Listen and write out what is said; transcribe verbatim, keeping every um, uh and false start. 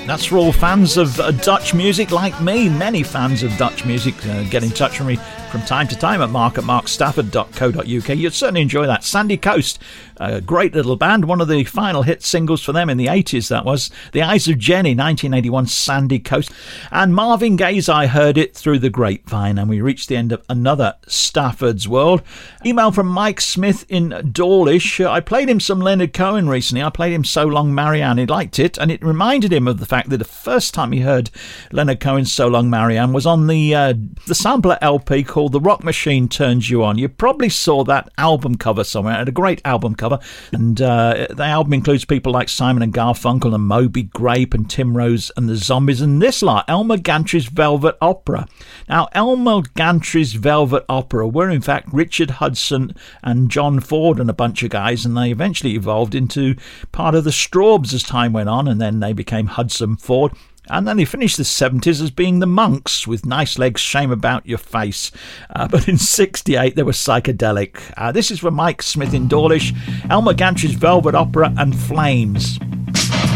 That's for all fans of uh, Dutch music like me. Many fans of Dutch music uh, get in touch with me from time to time at mark at mark stafford dot co dot uk. You'd certainly enjoy that. Sandy Coast, a great little band. One of the final hit singles for them in the eighties, that was. The Eyes of Jenny, nineteen eighty-one, Sandy Coast. And Marvin Gaye's I Heard It Through the Grapevine. And we reached the end of another Stafford's World. Email from Mike Smith in Dawlish. I played him some Leonard Cohen recently. I played him So Long Marianne. He liked it, and it reminded him of the fact that the first time he heard Leonard Cohen's So Long Marianne was on the uh, the sampler L P called The Rock Machine Turns You On. You probably saw that album cover somewhere. It had a great album cover, and uh, the album includes people like Simon and Garfunkel and Moby Grape and Tim Rose and the Zombies, and this lot, Elmer Gantry's Velvet Opera. Now, Elmer Gantry's Velvet Opera were in fact Richard Hudson and John Ford and a bunch of guys, and they eventually evolved into part of the Strawbs as time went on, and then they became Hudson Ford. And then they finished the seventies as being the Monks with Nice Legs, Shame About Your Face. Uh, but in sixty-eight, they were psychedelic. Uh, this is for Mike Smith in Dawlish, Elmer Gantry's Velvet Opera and Flames.